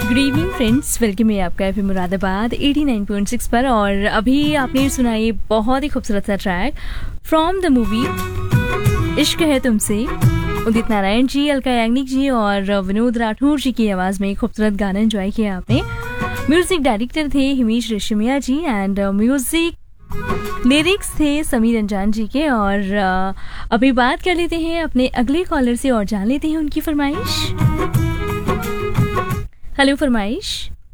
Good evening friends, welcome है आपका FM Moradabad 89.6 पर। और अभी आपने सुना ये बहुत ही खूबसूरत सा ट्रैक फ्रॉम द मूवी इश्क है तुमसे। उदित नारायण जी, अलका याग्निक जी और विनोद राठौर जी की आवाज़ में खूबसूरत गाना एंजॉय किया आपने। म्यूजिक डायरेक्टर थे हिमेश रेशमिया जी एंड म्यूजिक लिरिक्स थे समीर अंजान जी के। और अभी बात कर लेते हैं अपने अगले कॉलर से और जान लेते हैं उनकी फरमाइश। हेलो फरमाइश।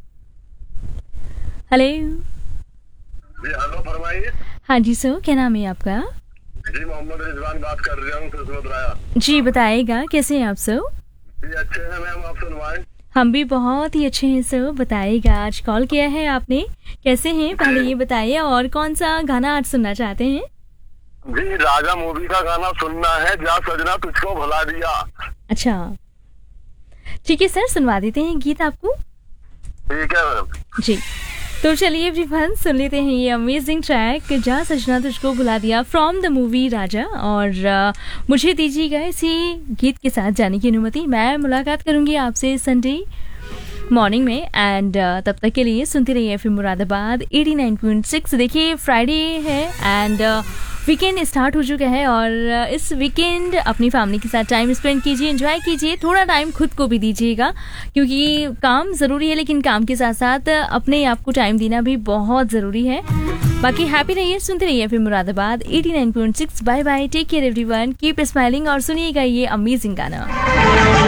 हेलो जी, हेलो फरमाइए। हाँ जी सर, क्या नाम है आपका? जी, मोहम्मद रिजवान बात कर रहा हूँ किस्मत। जी बताइएगा, कैसे हैं आप सर? जी अच्छे हैं मैम, आप सुनवाएं। हम भी बहुत ही अच्छे हैं सर। बताइएगा, आज कॉल किया है आपने, कैसे हैं पहले ये बताइए, और कौन सा गाना आज सुनना चाहते हैं? जी, राजा मूवी का गाना सुनना है, जा सजना तुझको भुला दिया। अच्छा ठीक है सर, सुनवा देते हैं गीत आपको। ठीक है मैम जी, तो चलिए एवरीवन सुन लेते हैं ये अमेजिंग ट्रैक जा सजना तुझको भुला दिया फ्रॉम द मूवी राजा। और मुझे दीजिएगा इसी गीत के साथ जाने की अनुमति। मैं मुलाकात करूंगी आपसे संडे मॉर्निंग में एंड तब तक के लिए सुनते रहिए एफएम मुरादाबाद 89.6। देखिए फ्राइडे है एंड वीकेंड स्टार्ट हो चुका है और इस वीकेंड अपनी फैमिली के साथ टाइम स्पेंड कीजिए, एंजॉय कीजिए, थोड़ा टाइम खुद को भी दीजिएगा क्योंकि काम ज़रूरी है लेकिन काम के साथ साथ अपने आप को टाइम देना भी बहुत ज़रूरी है। बाकी हैप्पी रहिए, सुनते रहिए फिर Moradabad 89.6। Bye bye, take care everyone, keep smiling और सुनिएगा ये अमेजिंग गाना।